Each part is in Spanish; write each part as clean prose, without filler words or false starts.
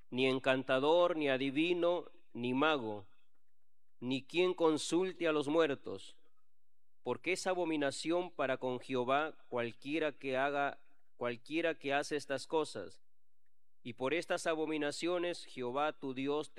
ni encantador, ni adivino, ni mago, ni quien consulte a los muertos, porque es abominación para con Jehová cualquiera que hace estas cosas. Y por estas abominaciones Jehová tu Dios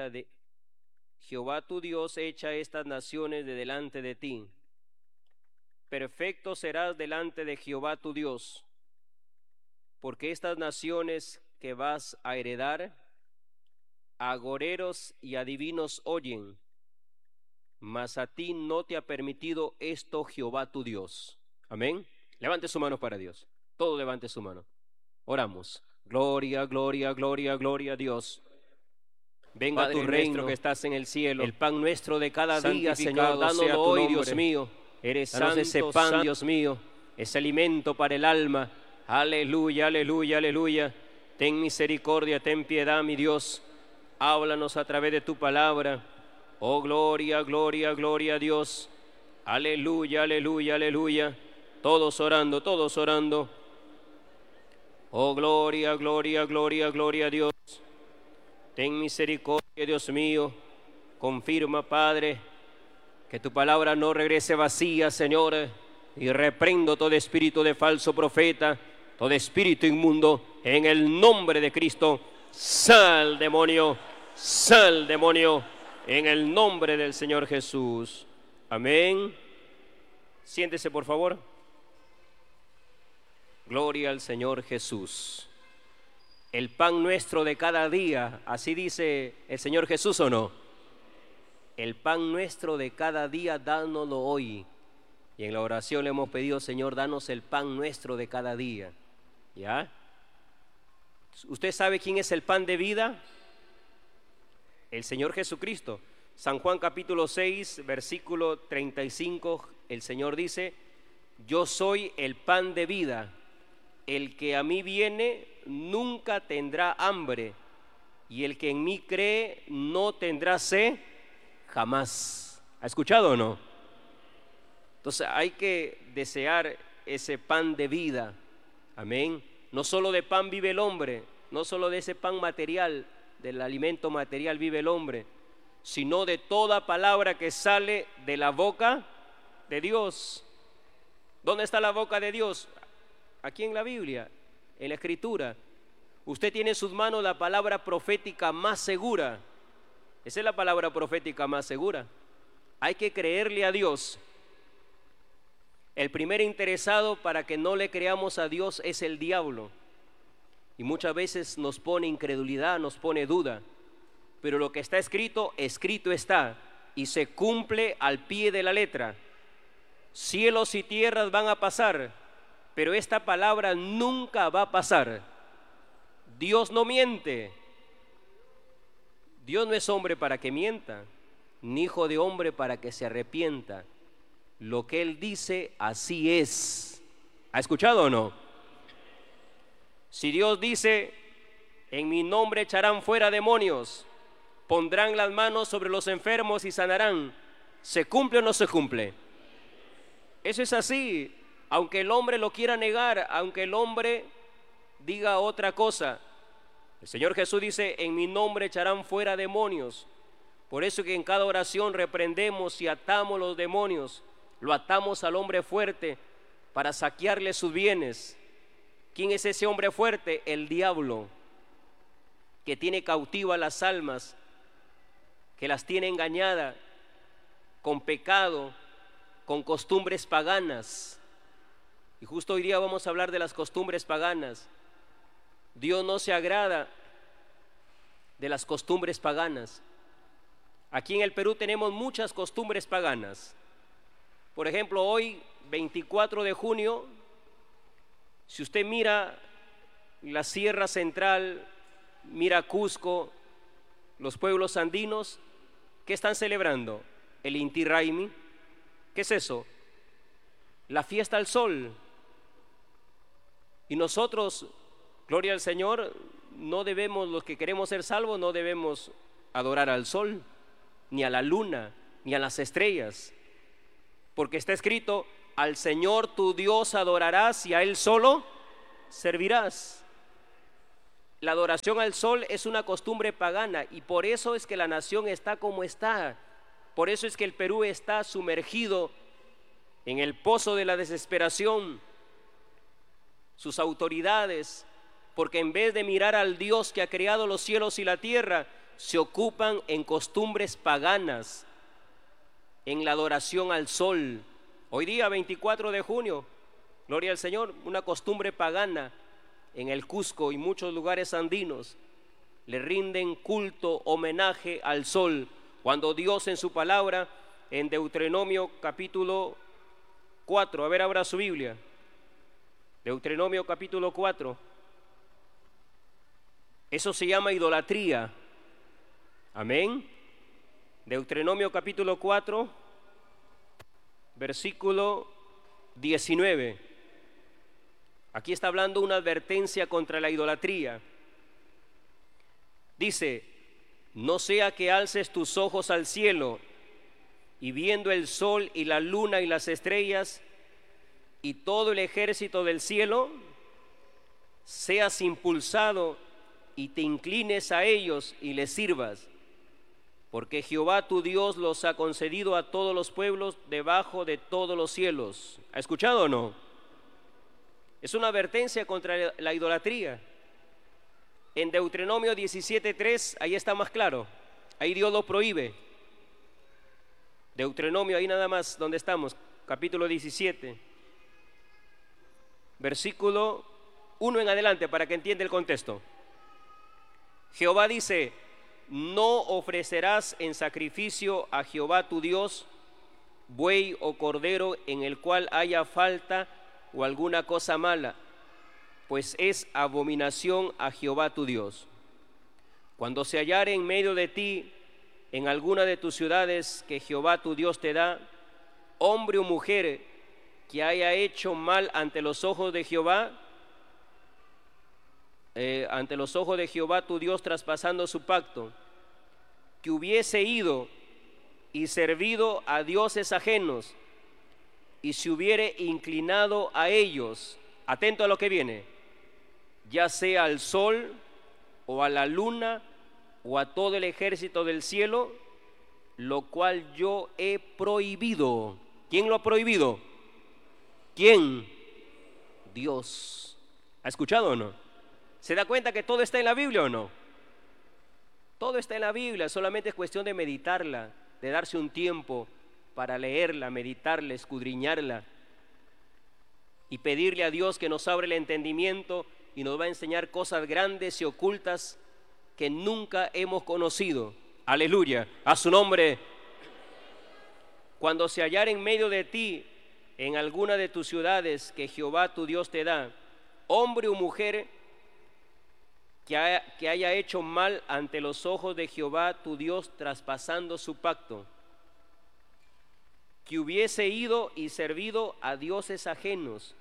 echa estas naciones de delante de ti. Perfecto serás delante de Jehová tu Dios, porque estas naciones que vas a heredar, agoreros y adivinos oyen, mas a ti no te ha permitido esto Jehová tu Dios. Amén. Levante su mano para Dios. Todo levante su mano. Oramos. Gloria, gloria, gloria, gloria a Dios. Venga Padre tu reino nuestro que estás en el cielo, el pan nuestro de cada día, Señor, santificado sea dánoslo tu hoy, nombre. Dios mío. Eres Danos santo, ese pan, santo, Dios mío, ese alimento para el alma. Aleluya, aleluya, aleluya. Ten misericordia, ten piedad, mi Dios. Háblanos a través de tu palabra. Oh, gloria, gloria, gloria a Dios. Aleluya, aleluya, aleluya. Todos orando, todos orando. Oh, gloria, gloria, gloria, gloria a Dios. Ten misericordia, Dios mío. Confirma, Padre, que tu palabra no regrese vacía, Señor. Y reprendo todo espíritu de falso profeta, todo espíritu inmundo, en el nombre de Cristo. Sal, demonio, en el nombre del Señor Jesús. Amén. Siéntese, por favor. Gloria al Señor Jesús. El pan nuestro de cada día, así dice el Señor Jesús, ¿o no? El pan nuestro de cada día, dánoslo hoy. Y en la oración le hemos pedido, Señor, danos el pan nuestro de cada día. ¿Ya? ¿Usted sabe quién es el pan de vida? El Señor Jesucristo. San Juan capítulo 6, versículo 35, el Señor dice: yo soy el pan de vida. El que a mí viene nunca tendrá hambre, y el que en mí cree no tendrá sed jamás. ¿Ha escuchado o no? Entonces hay que desear ese pan de vida. Amén. No solo de pan vive el hombre, no solo de ese pan material, del alimento material vive el hombre, sino de toda palabra que sale de la boca de Dios. ¿Dónde está la boca de Dios? Aquí en la Biblia, en la Escritura. Usted tiene en sus manos la palabra profética más segura. Esa es la palabra profética más segura. Hay que creerle a Dios. El primer interesado para que no le creamos a Dios es el diablo. Y muchas veces nos pone incredulidad, nos pone duda. Pero lo que está escrito, escrito está. Y se cumple al pie de la letra. Cielos y tierras van a pasar, pero esta palabra nunca va a pasar. Dios no miente. Dios no es hombre para que mienta, ni hijo de hombre para que se arrepienta. Lo que Él dice, así es. ¿Ha escuchado o no? Si Dios dice: en mi nombre echarán fuera demonios, pondrán las manos sobre los enfermos y sanarán, ¿se cumple o no se cumple? Eso es así. Aunque el hombre lo quiera negar, aunque el hombre diga otra cosa, el Señor Jesús dice: en mi nombre echarán fuera demonios. Por eso que en cada oración reprendemos y atamos los demonios. Lo atamos al hombre fuerte para saquearle sus bienes. ¿Quién es ese hombre fuerte? El diablo, que tiene cautiva las almas, que las tiene engañadas con pecado, con costumbres paganas. Y justo hoy día vamos a hablar de las costumbres paganas. Dios no se agrada de las costumbres paganas. Aquí en el Perú tenemos muchas costumbres paganas. Por ejemplo, hoy, 24 de junio, si usted mira la Sierra Central, mira Cusco, los pueblos andinos, ¿qué están celebrando? El Inti Raymi. ¿Qué es eso? La fiesta al sol. Y nosotros, gloria al Señor, no debemos, los que queremos ser salvos, no debemos adorar al sol, ni a la luna, ni a las estrellas. Porque está escrito: al Señor tu Dios adorarás y a Él solo servirás. La adoración al sol es una costumbre pagana y por eso es que la nación está como está. Por eso es que el Perú está sumergido en el pozo de la desesperación. Sus autoridades, porque en vez de mirar al Dios que ha creado los cielos y la tierra, se ocupan en costumbres paganas, en la adoración al sol. Hoy día, 24 de junio, gloria al Señor, una costumbre pagana en el Cusco y muchos lugares andinos. Le rinden culto, homenaje al sol, cuando Dios en su palabra, en Deuteronomio capítulo 4, a ver, abra su Biblia, Deuteronomio capítulo 4, eso se llama idolatría, amén. Deuteronomio capítulo 4, versículo 19, aquí está hablando una advertencia contra la idolatría. Dice: no sea que alces tus ojos al cielo y viendo el sol y la luna y las estrellas y todo el ejército del cielo, seas impulsado y te inclines a ellos y les sirvas, porque Jehová tu Dios los ha concedido a todos los pueblos debajo de todos los cielos. ¿Ha escuchado o no? Es una advertencia contra la idolatría. En Deuteronomio 17:3, ahí está más claro, ahí Dios lo prohíbe. Deuteronomio, ahí nada más donde estamos, capítulo 17, versículo 1 en adelante, para que entienda el contexto. Jehová dice: no ofrecerás en sacrificio a Jehová tu Dios buey o cordero en el cual haya falta o alguna cosa mala, pues es abominación a Jehová tu Dios. Cuando se hallare en medio de ti, en alguna de tus ciudades que Jehová tu Dios te da, hombre o mujer que haya hecho mal ante los ojos de Jehová, tu Dios, traspasando su pacto, que hubiese ido y servido a dioses ajenos, y se hubiere inclinado a ellos, atento a lo que viene, ya sea al sol o a la luna o a todo el ejército del cielo, lo cual yo he prohibido. ¿Quién lo ha prohibido? ¿Quién? Dios. ¿Ha escuchado o no? ¿Se da cuenta que todo está en la Biblia o no? Todo está en la Biblia, solamente es cuestión de meditarla, de darse un tiempo para leerla, meditarla, escudriñarla y pedirle a Dios que nos abra el entendimiento y nos va a enseñar cosas grandes y ocultas que nunca hemos conocido. Aleluya, a su nombre. Cuando se hallar en medio de ti, en alguna de tus ciudades que Jehová tu Dios te da, hombre o mujer que haya hecho mal ante los ojos de Jehová tu Dios, traspasando su pacto, que hubiese ido y servido a dioses ajenos,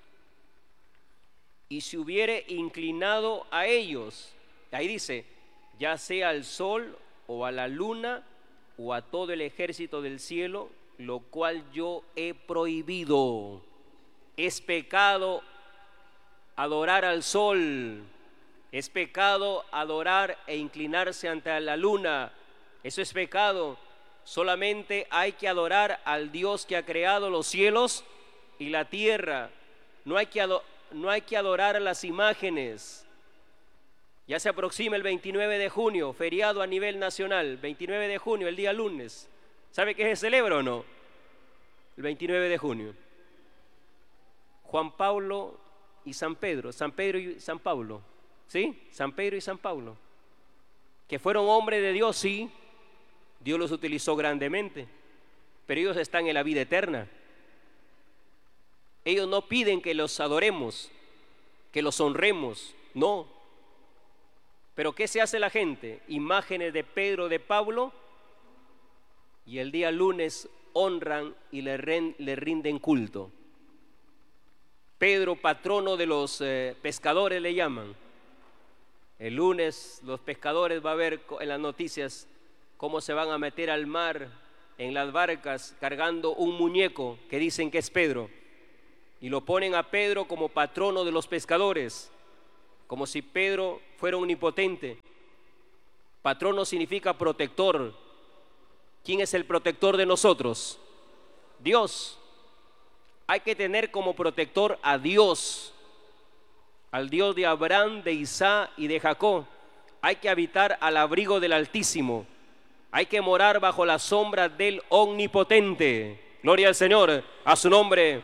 y se hubiere inclinado a ellos, ahí dice, ya sea al sol o a la luna o a todo el ejército del cielo, lo cual yo he prohibido. Es pecado adorar al sol, es pecado adorar e inclinarse ante la luna, eso es pecado. Solamente hay que adorar al Dios que ha creado los cielos y la tierra. No hay que adorar a las imágenes. Ya se aproxima el 29 de junio, feriado a nivel nacional, 29 de junio, el día lunes. ¿Sabe qué se celebra o no? El 29 de junio. Juan Pablo y San Pedro, San Pedro y San Pablo, ¿sí? San Pedro y San Pablo, que fueron hombres de Dios, sí, Dios los utilizó grandemente, pero ellos están en la vida eterna. Ellos no piden que los adoremos, que los honremos, no. Pero ¿qué se hace la gente? Imágenes de Pedro, de Pablo, y el día lunes honran y le rinden culto. Pedro, patrono de los pescadores, le llaman. El lunes los pescadores va a ver en las noticias cómo se van a meter al mar en las barcas cargando un muñeco que dicen que es Pedro, y lo ponen a Pedro como patrono de los pescadores, como si Pedro fuera omnipotente. Patrono significa protector. ¿Quién es el protector de nosotros? Dios. Hay que tener como protector a Dios, al Dios de Abraham, de Isaac y de Jacob. Hay que habitar al abrigo del Altísimo. Hay que morar bajo la sombra del Omnipotente. Gloria al Señor, a su nombre.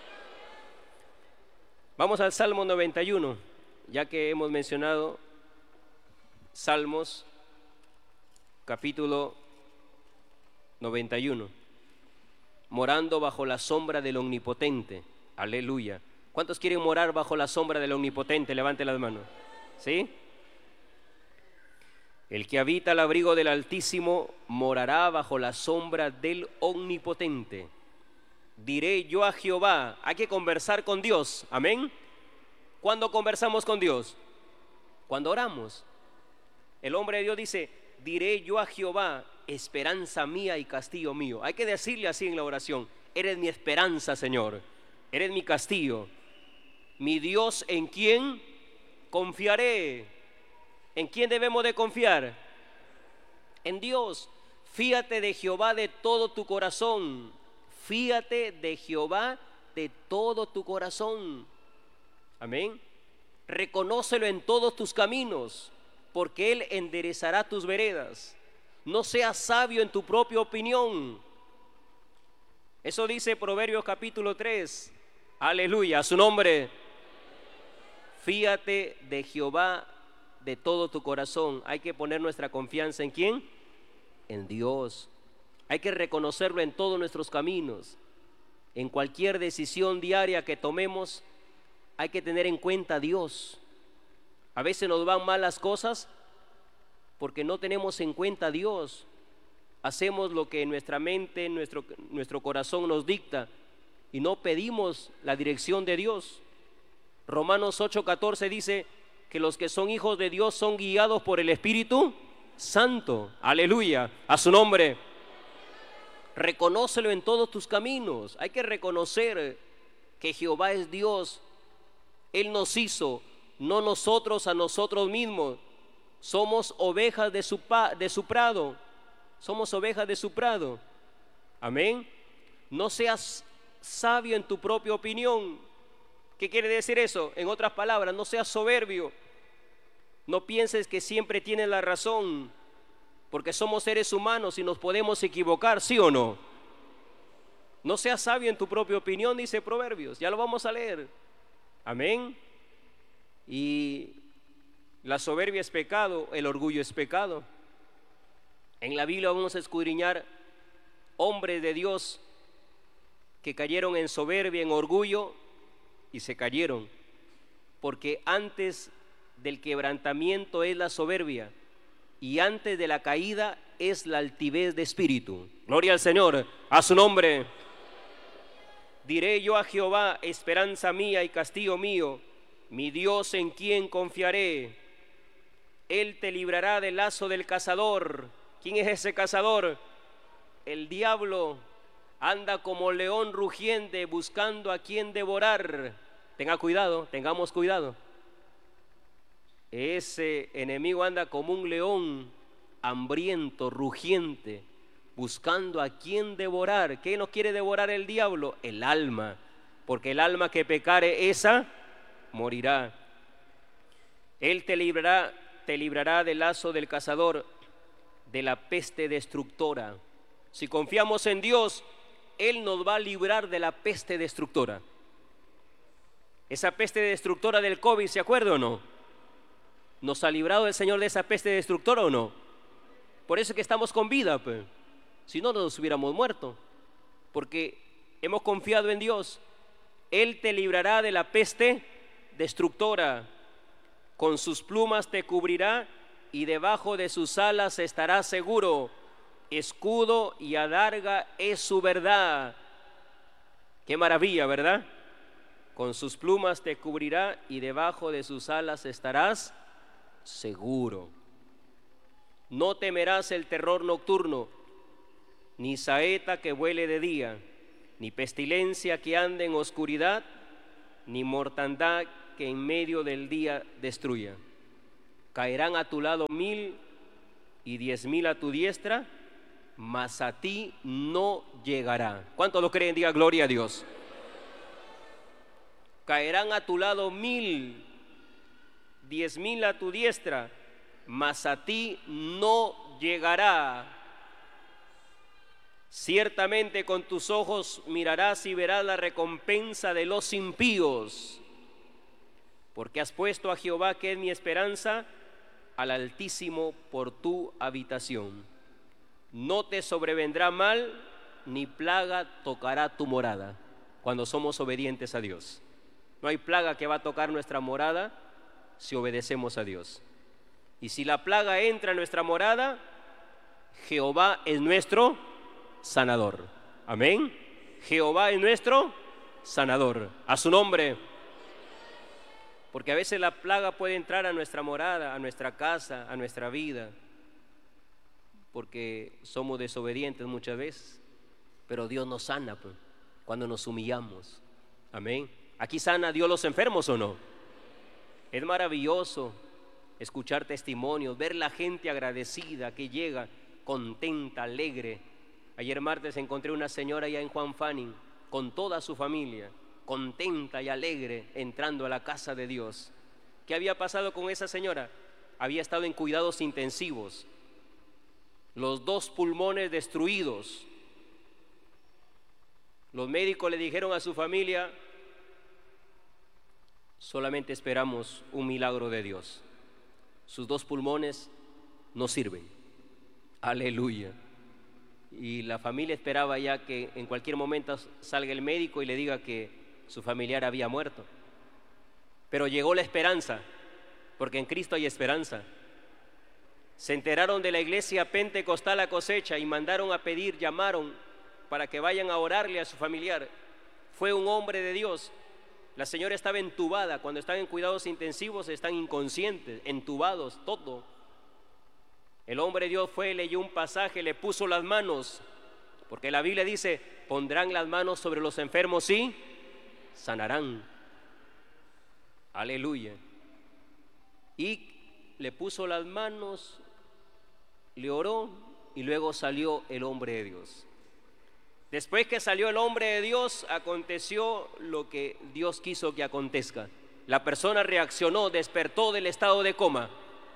Vamos al Salmo 91, ya que hemos mencionado Salmos, capítulo 91. Morando bajo la sombra del Omnipotente. Aleluya. ¿Cuántos quieren morar bajo la sombra del Omnipotente? Levante las manos. ¿Sí? El que habita al abrigo del Altísimo morará bajo la sombra del Omnipotente. Diré yo a Jehová. Hay que conversar con Dios. Amén. ¿Cuándo conversamos con Dios? Cuando oramos. El hombre de Dios dice: diré yo a Jehová, esperanza mía y castillo mío. Hay que decirle así en la oración: eres mi esperanza, Señor. Eres mi castillo. Mi Dios, en quien confiaré. ¿En quién debemos de confiar? En Dios. Fíate de Jehová de todo tu corazón. Fíate de Jehová de todo tu corazón. Amén. Reconócelo en todos tus caminos, porque Él enderezará tus veredas. No seas sabio en tu propia opinión. Eso dice Proverbios capítulo 3. Aleluya, a su nombre. Fíate de Jehová de todo tu corazón. Hay que poner nuestra confianza ¿en quién? En Dios. Hay que reconocerlo en todos nuestros caminos. En cualquier decisión diaria que tomemos, hay que tener en cuenta a Dios. A veces nos van mal las cosas porque no tenemos en cuenta a Dios. Hacemos lo que nuestra mente, nuestro corazón nos dicta y no pedimos la dirección de Dios. Romanos 8:14 dice que los que son hijos de Dios son guiados por el Espíritu Santo. Aleluya, a su nombre. Reconócelo en todos tus caminos. Hay que reconocer que Jehová es Dios. Él nos hizo, no nosotros a nosotros mismos. Somos ovejas de su prado. Somos ovejas de su prado. Amén. No seas sabio en tu propia opinión. ¿Qué quiere decir eso? En otras palabras, no seas soberbio. No pienses que siempre tienes la razón, porque somos seres humanos y nos podemos equivocar, ¿sí o no? No seas sabio en tu propia opinión, dice Proverbios. Ya lo vamos a leer. Amén. Y la soberbia es pecado, el orgullo es pecado. En la Biblia vamos a escudriñar hombres de Dios que cayeron en soberbia, en orgullo, y se cayeron, porque antes del quebrantamiento es la soberbia y antes de la caída es la altivez de espíritu. Gloria al Señor, a su nombre. Diré yo a Jehová, esperanza mía y castillo mío, mi Dios en quien confiaré. Él te librará del lazo del cazador. ¿Quién es ese cazador? El diablo. Anda como león rugiente buscando a quien devorar. Tenga cuidado, tengamos cuidado. Ese enemigo anda como un león hambriento, rugiente, buscando a quien devorar. ¿Qué nos quiere devorar el diablo? El alma, porque el alma que pecare, esa morirá. Él te librará del lazo del cazador, de la peste destructora. Si confiamos en Dios, Él nos va a librar de la peste destructora. Esa peste destructora del COVID, ¿se acuerda o no? ¿Nos ha librado el Señor de esa peste destructora o no? Por eso es que estamos con vida, pues. Si no, nos hubiéramos muerto. Porque hemos confiado en Dios. Él te librará de la peste destructora. Con sus plumas te cubrirá y debajo de sus alas estarás seguro. Escudo y adarga es su verdad. Qué maravilla, ¿verdad? Con sus plumas te cubrirá y debajo de sus alas estarás seguro. No temerás el terror nocturno, ni saeta que vuele de día, ni pestilencia que ande en oscuridad, ni mortandad que en medio del día destruya. Caerán a tu lado 1000 y 10,000 a tu diestra, mas a ti no llegará. ¿Cuántos lo creen? Diga gloria a Dios. Caerán a tu lado 1000, 10,000 a tu diestra, mas a ti no llegará. Ciertamente con tus ojos mirarás y verás la recompensa de los impíos, porque has puesto a Jehová, que es mi esperanza, al Altísimo por tu habitación. No te sobrevendrá mal, ni plaga tocará tu morada, cuando somos obedientes a Dios. No hay plaga que va a tocar nuestra morada si obedecemos a Dios. Y si la plaga entra en nuestra morada, Jehová es nuestro sanador. Amén. Jehová es nuestro sanador. A su nombre. Porque a veces la plaga puede entrar a nuestra morada, a nuestra casa, a nuestra vida, porque somos desobedientes muchas veces. Pero Dios nos sana, pues, cuando nos humillamos. Amén. ¿Aquí sana Dios los enfermos o no? Es maravilloso escuchar testimonios, ver la gente agradecida que llega, contenta, alegre. Ayer martes encontré una señora allá en Juan Fanning con toda su familia, contenta y alegre, entrando a la casa de Dios. ¿Qué había pasado con esa señora? Había estado en cuidados intensivos, los 2 pulmones destruidos. Los médicos le dijeron a su familia: solamente esperamos un milagro de Dios. Sus 2 pulmones no sirven. Aleluya. Y la familia esperaba ya que en cualquier momento salga el médico y le diga que su familiar había muerto. Pero llegó la esperanza, porque en Cristo hay esperanza. Se enteraron de la iglesia pentecostal a Cosecha y mandaron a pedir, llamaron para que vayan a orarle a su familiar. Fue un hombre de Dios. La señora estaba entubada. Cuando están en cuidados intensivos están inconscientes, entubados, todo. El hombre de Dios fue, leyó un pasaje, le puso las manos, porque la Biblia dice: pondrán las manos sobre los enfermos y sanarán. Aleluya. Y le puso las manos, le oró y luego salió el hombre de Dios. Después que salió el hombre de Dios, aconteció lo que Dios quiso que acontezca. La persona reaccionó, despertó del estado de coma.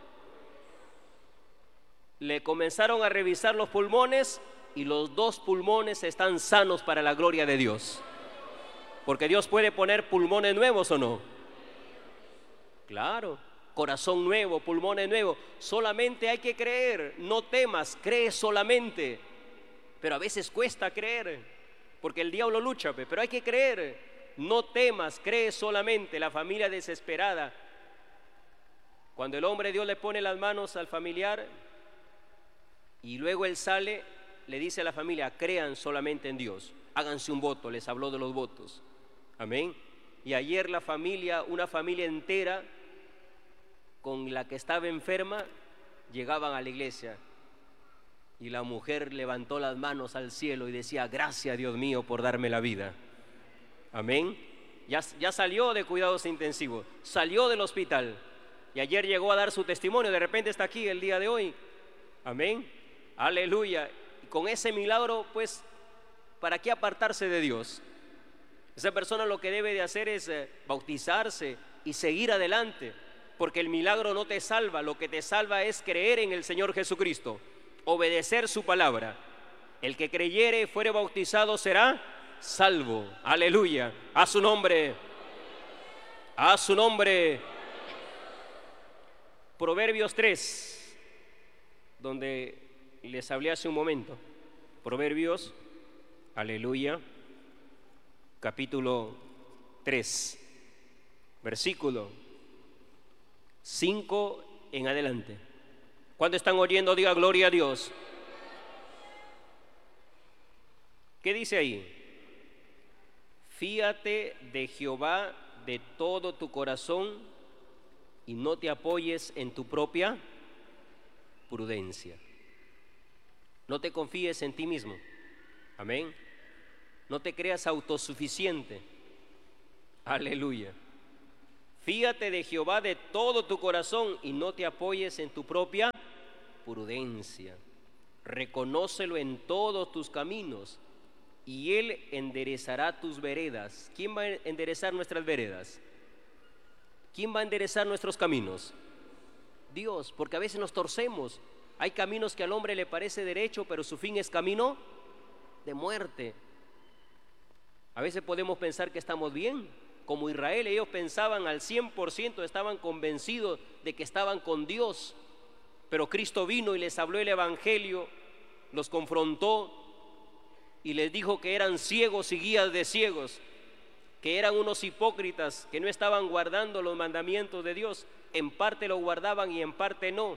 Le comenzaron a revisar los pulmones y los 2 pulmones están sanos para la gloria de Dios. Porque Dios puede poner pulmones nuevos, ¿o no? Claro, corazón nuevo, pulmones nuevos. Solamente hay que creer, no temas, cree solamente. Pero a veces cuesta creer, porque el diablo lucha, pero hay que creer. No temas, cree solamente. La familia desesperada. Cuando el hombre de Dios le pone las manos al familiar y luego él sale, le dice a la familia: crean solamente en Dios, háganse un voto. Les habló de los votos. Amén. Y ayer la familia, una familia entera con la que estaba enferma, llegaban a la iglesia. Y la mujer levantó las manos al cielo y decía: gracias, Dios mío, por darme la vida. Amén. Ya salió de cuidados intensivos, salió del hospital y ayer llegó a dar su testimonio. De repente está aquí el día de hoy. Amén. Aleluya. Y con ese milagro, pues, ¿para qué apartarse de Dios? Esa persona lo que debe de hacer es bautizarse y seguir adelante, porque el milagro no te salva. Lo que te salva es creer en el Señor Jesucristo, obedecer su palabra. El que creyere y fuere bautizado será salvo. Aleluya. A su nombre. A su nombre. Proverbios 3, donde les hablé hace un momento. Proverbios, aleluya, capítulo 3, versículo 5 en adelante. ¿Cuándo están oyendo? Diga gloria a Dios. ¿Qué dice ahí? Fíate de Jehová de todo tu corazón y no te apoyes en tu propia prudencia. No te confíes en ti mismo. Amén. No te creas autosuficiente. Aleluya. Fíate de Jehová de todo tu corazón y no te apoyes en tu propia prudencia. Reconócelo en todos tus caminos y Él enderezará tus veredas. ¿Quién va a enderezar nuestras veredas? ¿Quién va a enderezar nuestros caminos? Dios, porque a veces nos torcemos. Hay caminos que al hombre le parece derecho, pero su fin es camino de muerte. A veces podemos pensar que estamos bien. Como Israel, ellos pensaban al 100%, estaban convencidos de que estaban con Dios. Pero Cristo vino y les habló el evangelio, los confrontó y les dijo que eran ciegos y guías de ciegos, que eran unos hipócritas, que no estaban guardando los mandamientos de Dios. En parte lo guardaban y en parte no.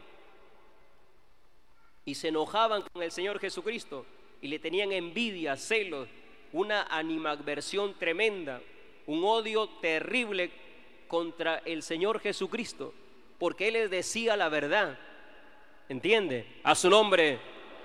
Y se enojaban con el Señor Jesucristo y le tenían envidia, celos, una animadversión tremenda, un odio terrible contra el Señor Jesucristo, porque Él les decía la verdad. ¿Entiende? A su nombre.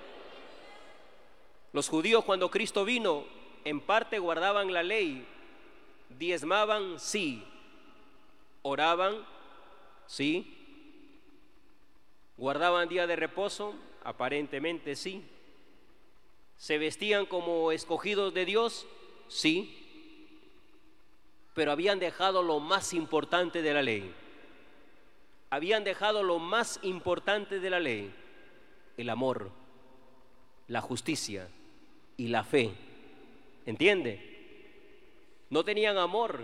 Los judíos, cuando Cristo vino, en parte guardaban la ley, diezmaban, sí, oraban, sí, guardaban día de reposo, aparentemente sí, se vestían como escogidos de Dios, sí, pero habían dejado lo más importante de la ley. Habían dejado lo más importante de la ley: el amor, la justicia y la fe. ¿Entiende? No tenían amor,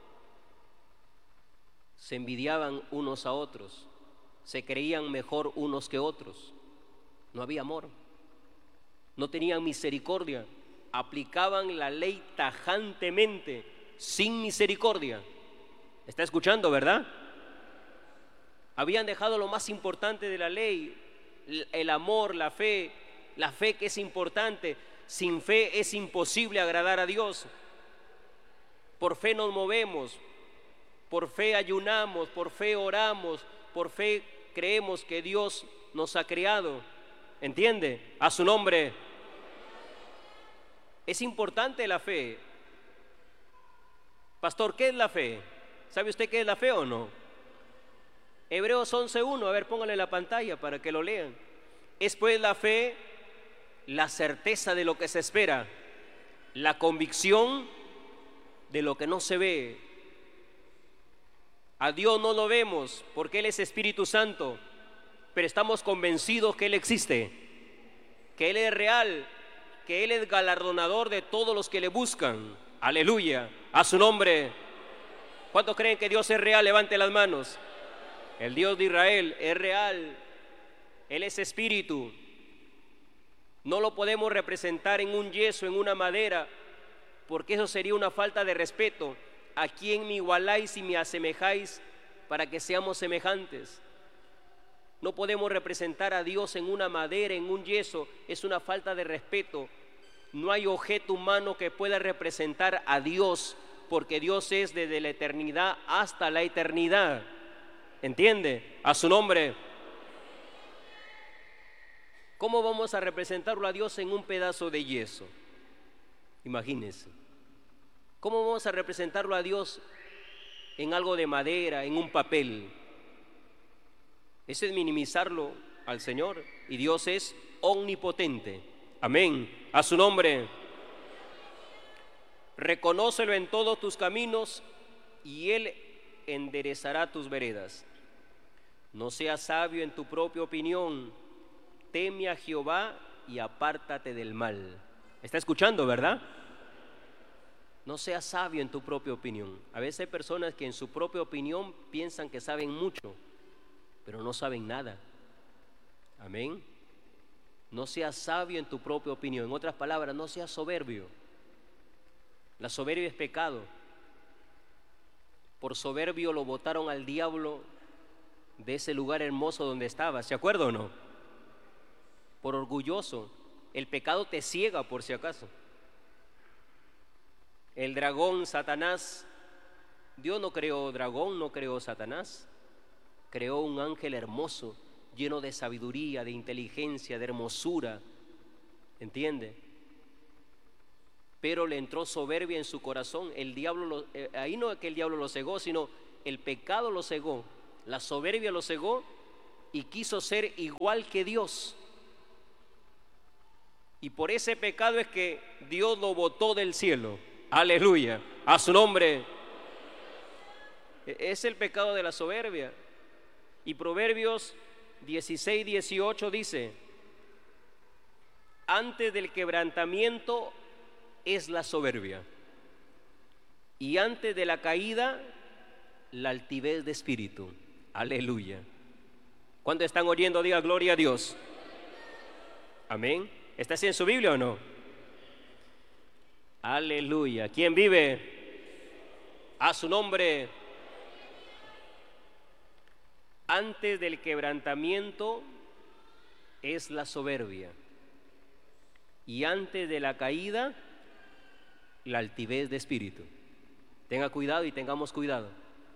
se envidiaban unos a otros, se creían mejor unos que otros. No había amor, no tenían misericordia, aplicaban la ley tajantemente, sin misericordia. ¿Está escuchando, verdad? Habían dejado lo más importante de la ley, el amor, la fe que es importante. Sin fe es imposible agradar a Dios. Por fe nos movemos, por fe ayunamos, por fe oramos, por fe creemos que Dios nos ha creado. ¿Entiende? A su nombre. Es importante la fe. Pastor, ¿qué es la fe? ¿Sabe usted qué es la fe o no? Hebreos 11:1, a ver, póngale en la pantalla para que lo lean. Es pues la fe, la certeza de lo que se espera, la convicción de lo que no se ve. A Dios no lo vemos porque Él es Espíritu Santo, pero estamos convencidos que Él existe, que Él es real, que Él es galardonador de todos los que le buscan. Aleluya, a su nombre. ¿Cuántos creen que Dios es real? Levante las manos. El Dios de Israel es real, Él es espíritu. No lo podemos representar en un yeso, en una madera, porque eso sería una falta de respeto. ¿A quién me igualáis y me asemejáis para que seamos semejantes? No podemos representar a Dios en una madera, en un yeso, es una falta de respeto. No hay objeto humano que pueda representar a Dios, porque Dios es desde la eternidad hasta la eternidad. ¿Entiende? A su nombre. ¿Cómo vamos a representarlo a Dios en un pedazo de yeso? Imagínense. ¿Cómo vamos a representarlo a Dios en algo de madera, en un papel? Eso es minimizarlo al Señor, y Dios es omnipotente. Amén. A su nombre. Reconócelo en todos tus caminos y Él enderezará tus veredas. No seas sabio en tu propia opinión, teme a Jehová y apártate del mal. ¿Está escuchando, verdad? No seas sabio en tu propia opinión. A veces hay personas que en su propia opinión piensan que saben mucho, pero no saben nada. Amén. No seas sabio en tu propia opinión. En otras palabras, no seas soberbio. La soberbia es pecado. Por soberbio lo botaron al diablo de ese lugar hermoso donde estaba. ¿Se acuerda o no? Por orgulloso. El pecado te ciega, por si acaso. El dragón, Satanás. Dios no creó dragón, no creó Satanás. Creó un ángel hermoso, lleno de sabiduría, de inteligencia, de hermosura. ¿Entiende? Pero le entró soberbia en su corazón. El diablo ahí no es que el diablo lo cegó, sino el pecado lo cegó, la soberbia lo cegó y quiso ser igual que Dios. Y por ese pecado es que Dios lo botó del cielo. Aleluya, a su nombre. Es el pecado de la soberbia. Y Proverbios 16:18 dice: antes del quebrantamiento es la soberbia, y antes de la caída la altivez de espíritu. Aleluya. ¿Cuántos están oyendo? Diga gloria a Dios. Amén. ¿Está así en su Biblia o no? Aleluya. ¿Quién vive? A su nombre. Antes del quebrantamiento es la soberbia, y antes de la caída la altivez de espíritu. Tenga cuidado y tengamos cuidado.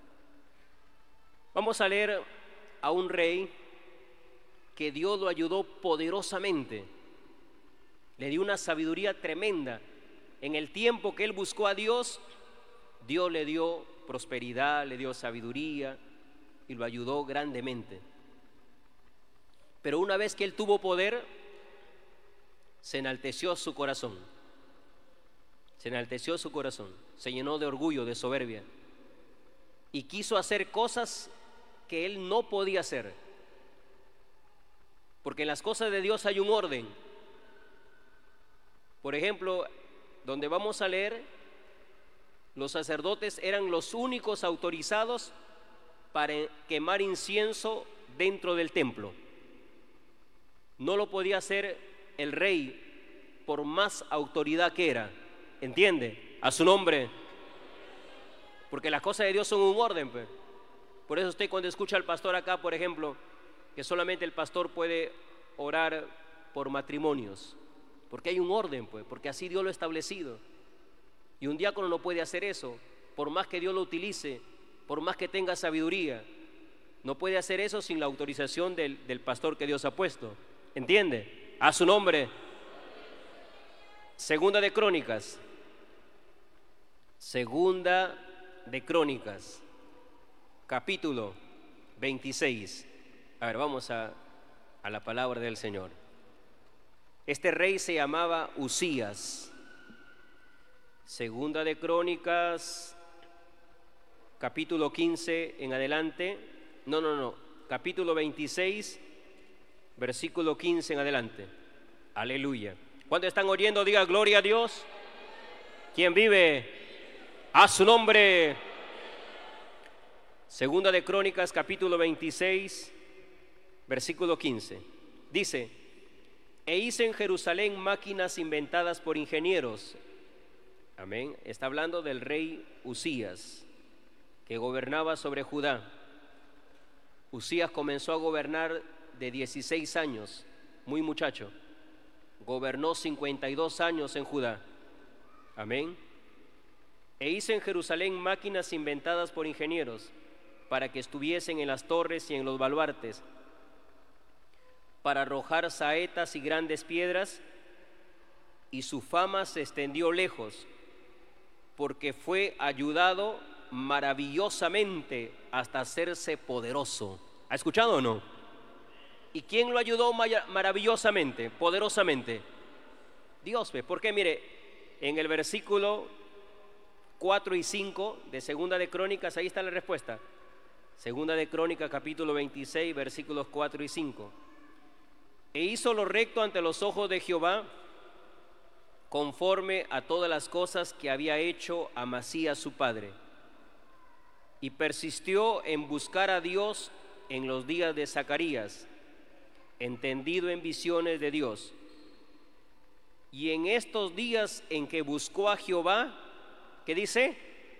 Vamos a leer a un rey que Dios lo ayudó poderosamente, le dio una sabiduría tremenda. En el tiempo que él buscó a Dios, Dios le dio prosperidad, le dio sabiduría y lo ayudó grandemente. Pero una vez que él tuvo poder, se enalteció su corazón. Se enalteció su corazón, se llenó de orgullo, de soberbia, y quiso hacer cosas que él no podía hacer. Porque en las cosas de Dios hay un orden. Por ejemplo, donde vamos a leer, los sacerdotes eran los únicos autorizados para quemar incienso dentro del templo. No lo podía hacer el rey por más autoridad que era. ¿Entiende? A su nombre. Porque las cosas de Dios son un orden, pues. Por eso usted cuando escucha al pastor acá, por ejemplo, que solamente el pastor puede orar por matrimonios, porque hay un orden, pues, porque así Dios lo ha establecido. Y un diácono no puede hacer eso, por más que Dios lo utilice, por más que tenga sabiduría, no puede hacer eso sin la autorización del pastor que Dios ha puesto. ¿Entiende? A su nombre. Segunda de Crónicas, capítulo 26. A ver, vamos a la palabra del Señor. Este rey se llamaba Usías. Segunda de Crónicas, capítulo 15 en adelante. Capítulo 26, versículo 15 en adelante. Aleluya. ¿Cuántos están oyendo? Diga gloria a Dios. ¿Quién vive? A su nombre. Segunda de Crónicas, capítulo 26, versículo 15. Dice: e hice en Jerusalén máquinas inventadas por ingenieros. Amén. Está hablando del rey Usías, que gobernaba sobre Judá. Usías comenzó a gobernar de 16 años, muy muchacho. Gobernó 52 años en Judá. Amén. E hice en Jerusalén máquinas inventadas por ingenieros, para que estuviesen en las torres y en los baluartes, para arrojar saetas y grandes piedras, y su fama se extendió lejos, porque fue ayudado maravillosamente hasta hacerse poderoso. ¿Ha escuchado o no? ¿Y quién lo ayudó maravillosamente, poderosamente? Dios. Porque mire, en el versículo 4 y 5 de Segunda de Crónicas, ahí está la respuesta. Segunda de Crónicas, capítulo 26, versículos 4 y 5. E hizo lo recto ante los ojos de Jehová, conforme a todas las cosas que había hecho Amasías su padre, y persistió en buscar a Dios en los días de Zacarías, entendido en visiones de Dios. Y en estos días en que buscó a Jehová, ¿qué dice?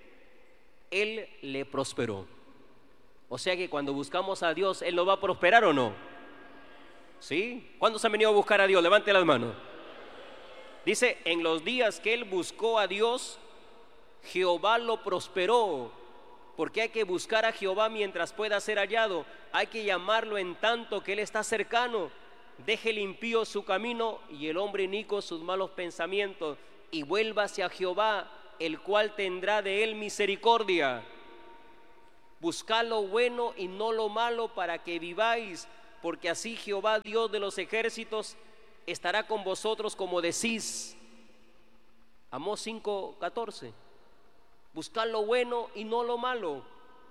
Él le prosperó. O sea que cuando buscamos a Dios, ¿Él nos va a prosperar o no? ¿Sí? ¿Cuántos han venido a buscar a Dios? Levante las manos. Dice, en los días que él buscó a Dios, Jehová lo prosperó. Porque hay que buscar a Jehová mientras pueda ser hallado. Hay que llamarlo en tanto que Él está cercano. Deje el impío su camino y el hombre inicuo sus malos pensamientos, y vuélvase a Jehová, el cual tendrá de él misericordia. Buscad lo bueno y no lo malo para que viváis, porque así Jehová, Dios de los ejércitos, estará con vosotros como decís. Amós 5:14. Buscad lo bueno y no lo malo.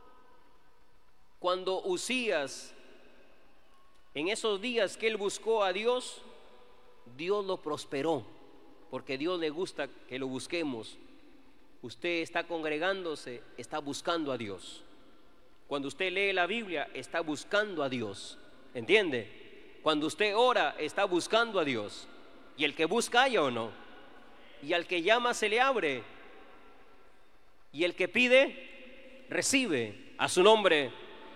Cuando Uzías, en esos días que él buscó a Dios, Dios lo prosperó, porque a Dios le gusta que lo busquemos. Usted está congregándose, está buscando a Dios. Cuando usted lee la Biblia, está buscando a Dios. ¿Entiende? Cuando usted ora, está buscando a Dios. Y el que busca, halla o no. Y al que llama, se le abre. Y el que pide, recibe. A su nombre.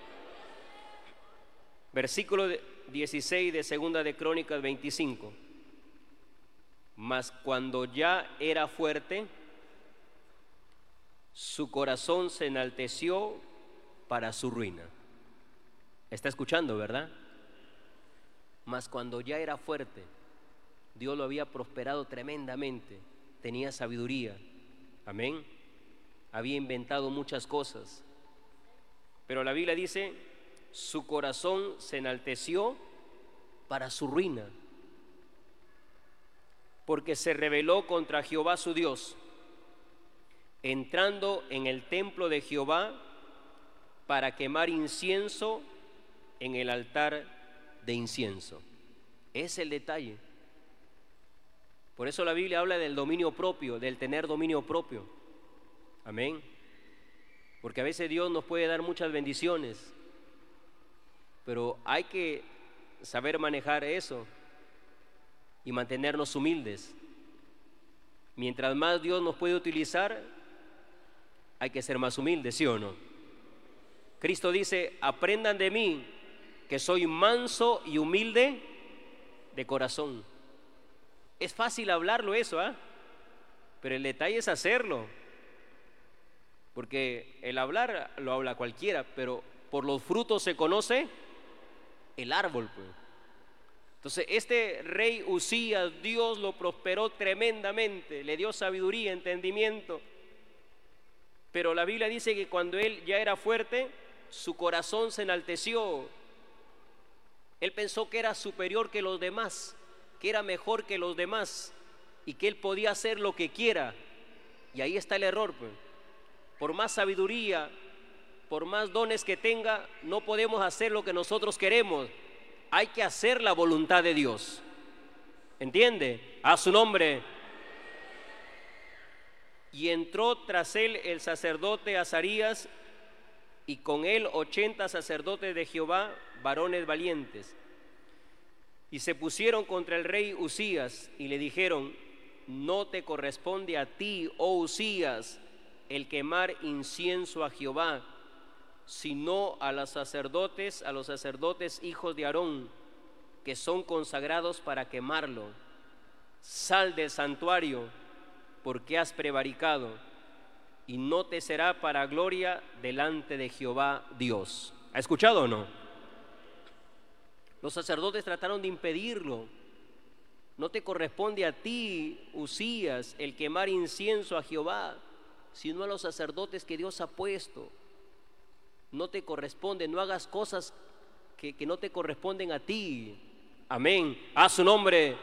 Versículo 16 de Segunda de Crónicas 25. Mas cuando ya era fuerte, su corazón se enalteció para su ruina. Está escuchando, ¿verdad? Mas cuando ya era fuerte, Dios lo había prosperado tremendamente, tenía sabiduría, amén, había inventado muchas cosas, pero la Biblia dice, su corazón se enalteció para su ruina, porque se rebeló contra Jehová su Dios, entrando en el templo de Jehová para quemar incienso en el altar de incienso. Es el detalle. Por eso la Biblia habla del dominio propio, del tener dominio propio. Amén. Porque a veces Dios nos puede dar muchas bendiciones, pero hay que saber manejar eso y mantenernos humildes. Mientras más Dios nos puede utilizar, hay que ser más humildes, ¿sí o no? Cristo dice, aprendan de mí, que soy manso y humilde de corazón. Es fácil hablarlo eso, ¿ah? Pero el detalle es hacerlo. Porque el hablar lo habla cualquiera, pero por los frutos se conoce el árbol, pues. Entonces este rey Uzías, Dios lo prosperó tremendamente, le dio sabiduría, entendimiento. Pero la Biblia dice que cuando él ya era fuerte, su corazón se enalteció. Él pensó que era superior que los demás, que era mejor que los demás y que él podía hacer lo que quiera. Y ahí está el error, pues. Por más sabiduría, por más dones que tenga, no podemos hacer lo que nosotros queremos. Hay que hacer la voluntad de Dios. ¿Entiende? A su nombre. Y entró tras él el sacerdote Azarías, y con él 80 sacerdotes de Jehová, varones valientes. Y se pusieron contra el rey Uzías y le dijeron, no te corresponde a ti, oh Uzías, el quemar incienso a Jehová, sino a los sacerdotes hijos de Aarón, que son consagrados para quemarlo. Sal del santuario, porque has prevaricado, y no te será para gloria delante de Jehová Dios. ¿Ha escuchado o no? Los sacerdotes trataron de impedirlo. No te corresponde a ti, Uzías, el quemar incienso a Jehová, sino a los sacerdotes que Dios ha puesto. No te corresponde, no hagas cosas que no te corresponden a ti. Amén. A su nombre.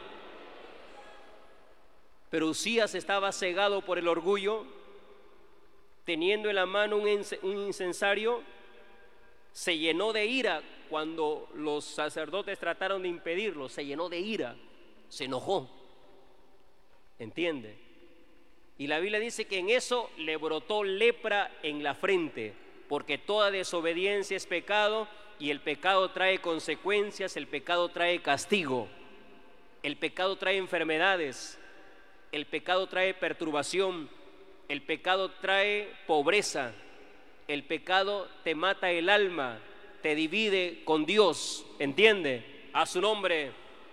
Pero Uzías estaba cegado por el orgullo, teniendo en la mano un incensario, se llenó de ira cuando los sacerdotes trataron de impedirlo, se llenó de ira, se enojó. ¿Entiende? Y la Biblia dice que en eso le brotó lepra en la frente, porque toda desobediencia es pecado y el pecado trae consecuencias, el pecado trae castigo, el pecado trae enfermedades, el pecado trae perturbación, el pecado trae pobreza, el pecado te mata el alma, te divide con Dios, ¿entiende? A su nombre.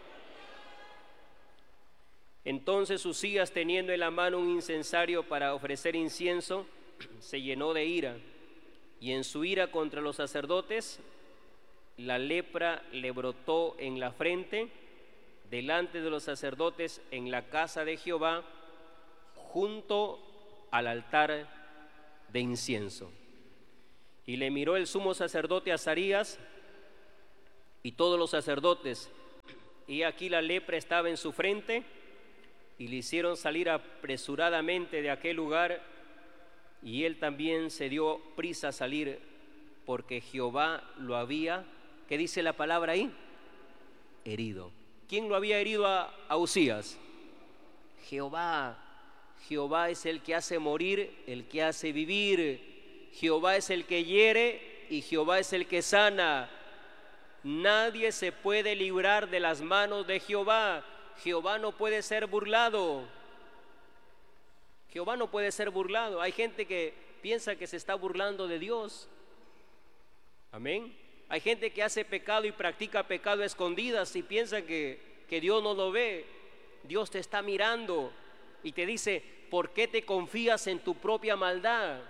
Entonces Uzías, teniendo en la mano un incensario para ofrecer incienso, se llenó de ira, y en su ira contra los sacerdotes, la lepra le brotó en la frente, delante de los sacerdotes en la casa de Jehová, junto al altar de incienso. Y le miró el sumo sacerdote Azarías y todos los sacerdotes, y aquí la lepra estaba en su frente, y le hicieron salir apresuradamente de aquel lugar, y él también se dio prisa a salir, porque Jehová lo había, ¿qué dice la palabra ahí? Herido. ¿Quién lo había herido a Uzías? Jehová. Jehová es el que hace morir, el que hace vivir. Jehová es el que hiere y Jehová es el que sana. Nadie se puede librar de las manos de Jehová. Jehová no puede ser burlado. Jehová no puede ser burlado. Hay gente que piensa que se está burlando de Dios. Amén. Hay gente que hace pecado y practica pecado a escondidas y piensa que Dios no lo ve. Dios te está mirando y te dice, ¿por qué te confías en tu propia maldad?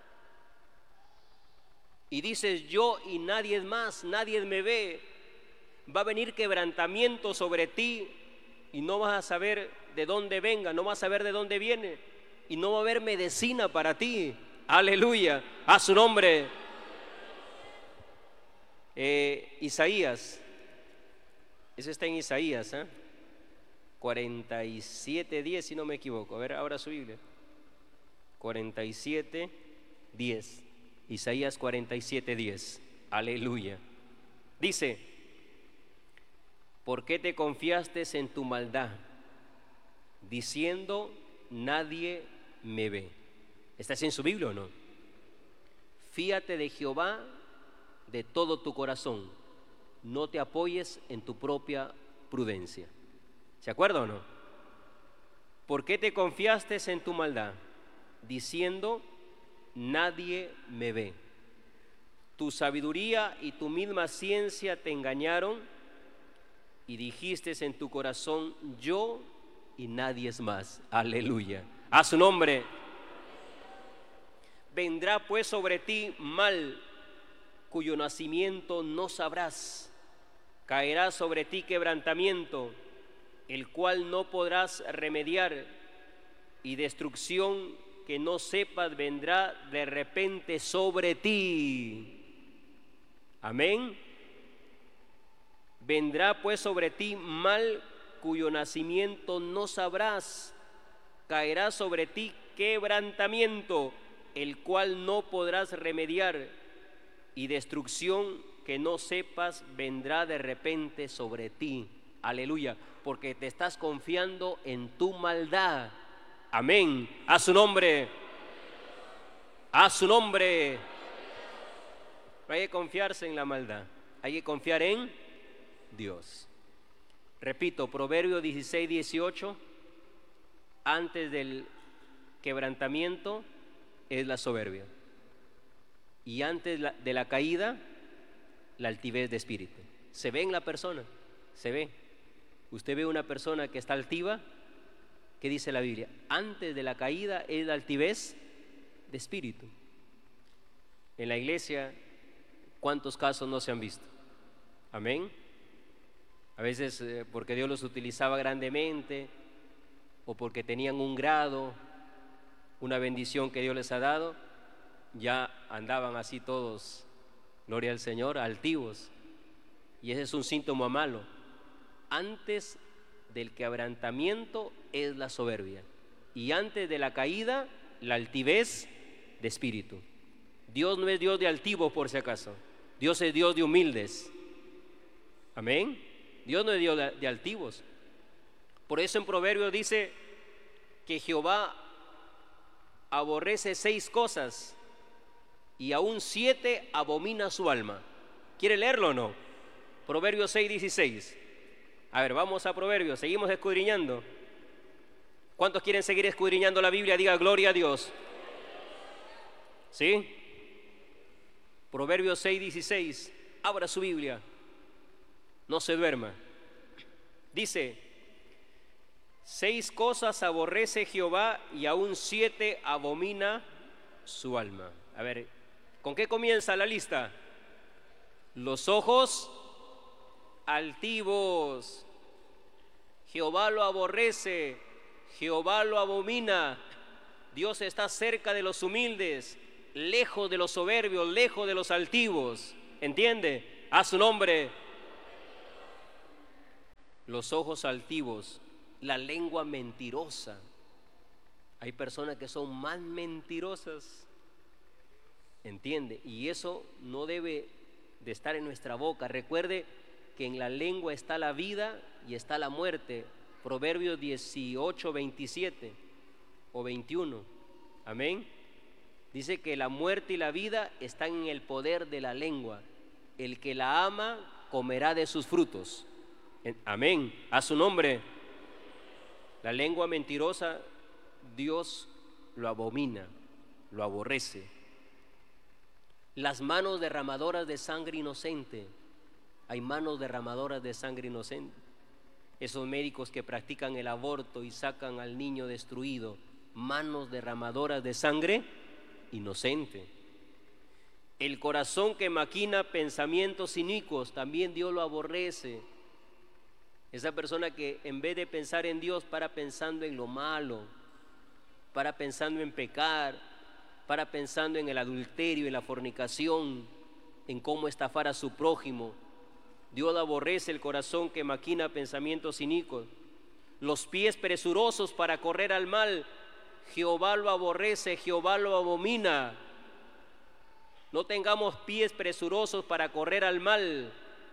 Y dices, yo y nadie más, nadie me ve. Va a venir quebrantamiento sobre ti y no vas a saber de dónde venga, no vas a saber de dónde viene y no va a haber medicina para ti. Aleluya, a su nombre. Isaías, eso está en Isaías, 47:10, si no me equivoco. A ver, ahora su Biblia. 47:10. Isaías 47:10. Aleluya. Dice, ¿por qué te confiaste en tu maldad, diciendo, nadie me ve? ¿Estás en su Biblia o no? Fíate de Jehová de todo tu corazón, no te apoyes en tu propia prudencia. ¿Se acuerda o no? ¿Por qué te confiaste en tu maldad, diciendo, nadie me ve? Tu sabiduría y tu misma ciencia te engañaron y dijiste en tu corazón, yo y nadie es más. Aleluya. A su nombre. Vendrá pues sobre ti mal, cuyo nacimiento no sabrás. Caerá sobre ti quebrantamiento, el cual no podrás remediar, y destrucción que no sepas vendrá de repente sobre ti. Amén. Vendrá pues sobre ti mal, cuyo nacimiento no sabrás. Caerá sobre ti quebrantamiento, el cual no podrás remediar, y destrucción que no sepas vendrá de repente sobre ti. Aleluya, porque te estás confiando en tu maldad. Amén. A su nombre. A su nombre. No hay que confiarse en la maldad, hay que confiar en Dios. Repito, Proverbios 16:18, antes del quebrantamiento es la soberbia, y antes de la caída, la altivez de espíritu. Se ve en la persona, se ve. Usted ve una persona que está altiva, ¿qué dice la Biblia? Antes de la caída es la altivez de espíritu. En la iglesia, ¿cuántos casos no se han visto? Amén. A veces porque Dios los utilizaba grandemente, o porque tenían un grado, una bendición que Dios les ha dado, ya andaban así todos, gloria al Señor, altivos. Y ese es un síntoma malo. Antes del quebrantamiento es la soberbia, y antes de la caída, la altivez de espíritu. Dios no es Dios de altivos, por si acaso. Dios es Dios de humildes. Amén. Dios no es Dios de altivos. Por eso en Proverbios dice que Jehová aborrece 6 cosas y aún 7 abomina su alma. ¿Quiere leerlo o no? Proverbios 6:16. A ver, vamos a Proverbios, seguimos escudriñando. ¿Cuántos quieren seguir escudriñando la Biblia? Diga gloria a Dios. ¿Sí? Proverbios 6:16. Abra su Biblia, no se duerma. Dice, 6 cosas aborrece Jehová y aún 7 abomina su alma. A ver, ¿con qué comienza la lista? Los ojos altivos. Jehová lo aborrece, Jehová lo abomina. Dios está cerca de los humildes. lejos de los soberbios, lejos de los altivos. ¿Entiende? A su nombre. Los ojos altivos, la lengua mentirosa. Hay personas que son más mentirosas. ¿Entiende? Y eso no debe de estar en nuestra boca. Recuerde que en la lengua está la vida y está la muerte. Proverbios 18, 27 o 21. Amén. Dice que la muerte y la vida están en el poder de la lengua. El que la ama comerá de sus frutos. Amén. A su nombre. La lengua mentirosa, Dios lo abomina, lo aborrece. Las manos derramadoras de sangre inocente. Hay manos derramadoras de sangre inocente. Esos médicos que practican el aborto y sacan al niño destruido. Manos derramadoras de sangre inocente. El corazón que maquina pensamientos inicuos, también Dios lo aborrece. Esa persona que en vez de pensar en Dios, para pensando en lo malo, para pensando en pecar, para pensando en el adulterio, en la fornicación, en cómo estafar a su prójimo. Dios aborrece el corazón que maquina pensamientos inicuos. Los pies presurosos para correr al mal, Jehová lo aborrece, Jehová lo abomina. No tengamos pies presurosos para correr al mal.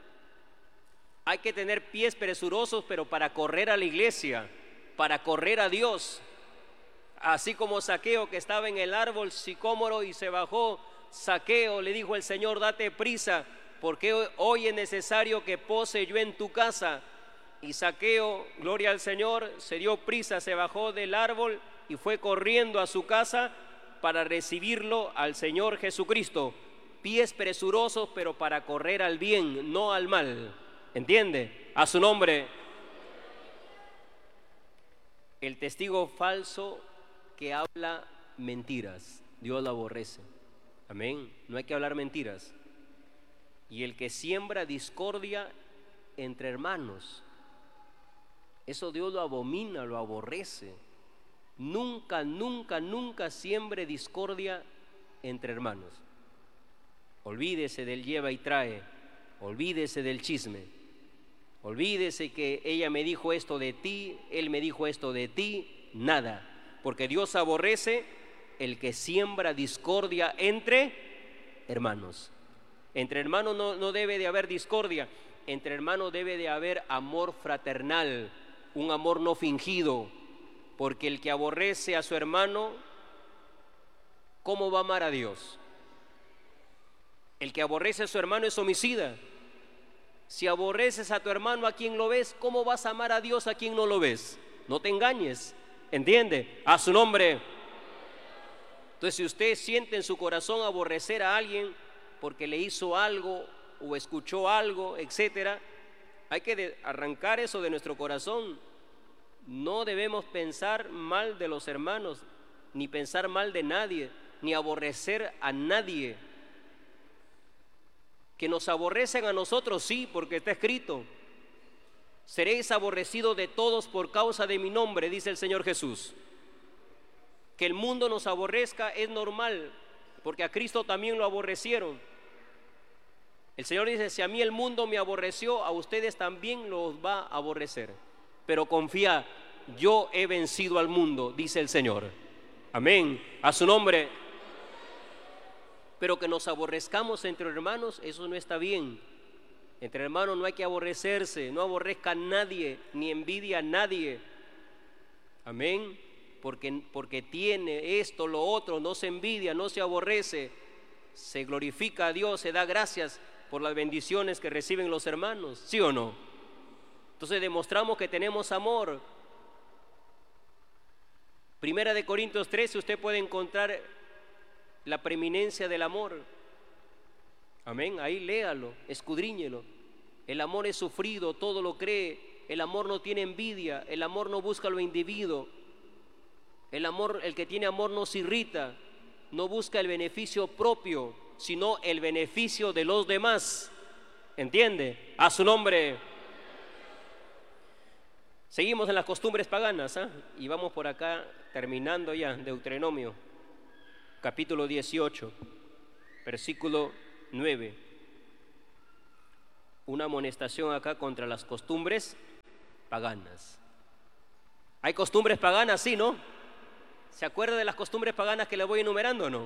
Hay que tener pies presurosos, pero para correr a la iglesia, para correr a Dios. Así como Zaqueo, que estaba en el árbol sicómoro y se bajó. Zaqueo, le dijo el Señor, date prisa, porque hoy es necesario que pose yo en tu casa. Y Zaqueo, gloria al Señor, se dio prisa, se bajó del árbol y fue corriendo a su casa para recibirlo al Señor Jesucristo. Pies presurosos, pero para correr al bien, no al mal. ¿Entiende? A su nombre. El testigo falso que habla mentiras, Dios lo aborrece. Amén. No hay que hablar mentiras. Y el que siembra discordia entre hermanos, eso Dios lo abomina, lo aborrece. Nunca, nunca, nunca siembre discordia entre hermanos. Olvídese del lleva y trae, olvídese del chisme. Olvídese que ella me dijo esto de ti, él me dijo esto de ti, nada. Porque Dios aborrece el que siembra discordia entre hermanos. Entre hermanos no debe de haber discordia, entre hermanos debe de haber amor fraternal, un amor no fingido. Porque el que aborrece a su hermano, ¿cómo va a amar a Dios? El que aborrece a su hermano es homicida. Si aborreces a tu hermano a quien lo ves, ¿cómo vas a amar a Dios a quien no lo ves? No te engañes, ¿entiende? A su nombre. Entonces, si usted siente en su corazón aborrecer a alguien porque le hizo algo o escuchó algo, etcétera, hay que arrancar eso de nuestro corazón. No debemos pensar mal de los hermanos, ni pensar mal de nadie, ni aborrecer a nadie. Que nos aborrecen a nosotros, sí, porque está escrito: seréis aborrecidos de todos por causa de mi nombre, dice el Señor Jesús. Que el mundo nos aborrezca es normal, porque a Cristo también lo aborrecieron. El Señor dice: si a mí el mundo me aborreció, a ustedes también los va a aborrecer. Pero confía, yo he vencido al mundo, dice el Señor. Amén. A su nombre. Pero que nos aborrezcamos entre hermanos, eso no está bien. Entre hermanos no hay que aborrecerse, no aborrezca a nadie, ni envidia a nadie. Amén. Porque tiene esto, lo otro, no se envidia, no se aborrece, se glorifica a Dios, se da gracias por las bendiciones que reciben los hermanos, ¿sí o no? Entonces demostramos que tenemos amor. Primera de Corintios 13, usted puede encontrar la preeminencia del amor. Amén, ahí léalo, escudriñelo. El amor es sufrido, todo lo cree. El amor no tiene envidia, el amor no busca lo individuo. El que tiene amor no se irrita, no busca el beneficio propio, sino el beneficio de los demás. ¿Entiende? A su nombre. Seguimos en las costumbres paganas, y vamos por acá terminando ya, Deuteronomio. capítulo 18, versículo 9. Una amonestación acá contra las costumbres paganas. ¿Hay costumbres paganas? Sí, ¿no? ¿Se acuerda de las costumbres paganas que le voy enumerando o no?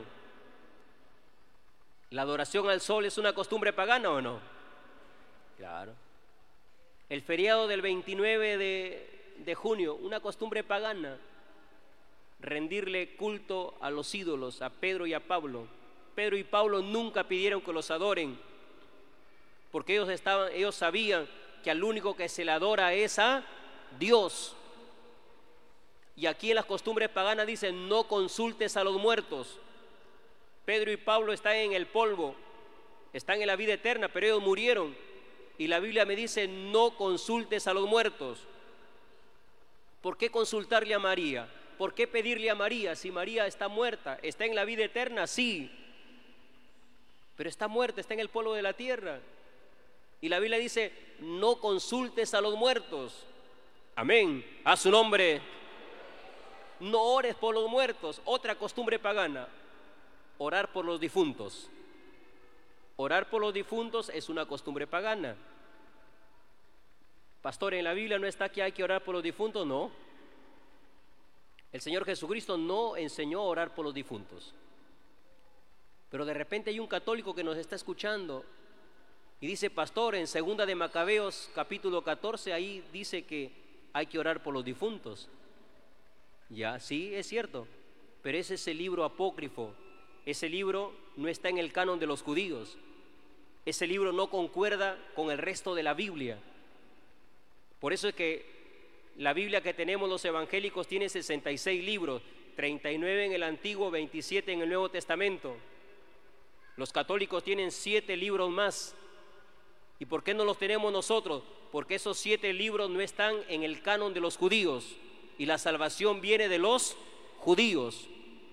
¿La adoración al sol es una costumbre pagana o no? Claro. El feriado del 29 de junio, una costumbre pagana. Rendirle culto a los ídolos, a Pedro y a Pablo. Pedro y Pablo nunca pidieron que los adoren, porque ellos sabían que al único que se le adora es a Dios. Y aquí en las costumbres paganas dicen: no consultes a los muertos. Pedro y Pablo están en el polvo, están en la vida eterna, pero ellos murieron. Y la Biblia me dice: no consultes a los muertos. ¿Por qué consultarle a María? ¿Por qué pedirle a María si María está muerta? ¿Está en la vida eterna? Sí, pero está muerta, está en el polvo de la tierra. Y la Biblia dice: no consultes a los muertos. Amén, a su nombre. No ores por los muertos. Otra costumbre pagana: orar por los difuntos. Orar por los difuntos es una costumbre pagana. Pastor, ¿en la Biblia no está que hay que orar por los difuntos? No. El Señor Jesucristo no enseñó a orar por los difuntos. Pero de repente hay un católico que nos está escuchando y dice: pastor, en 2 de Macabeos capítulo 14, ahí dice que hay que orar por los difuntos. Ya, sí, es cierto, pero ese es el libro apócrifo. Ese libro no está en el canon de los judíos. Ese libro no concuerda con el resto de la Biblia. Por eso es que la Biblia que tenemos los evangélicos tiene 66 libros, 39 en el Antiguo, 27 en el Nuevo Testamento. Los católicos tienen 7 libros más. ¿Y por qué no los tenemos nosotros? Porque esos 7 libros no están en el canon de los judíos, y la salvación viene de los judíos.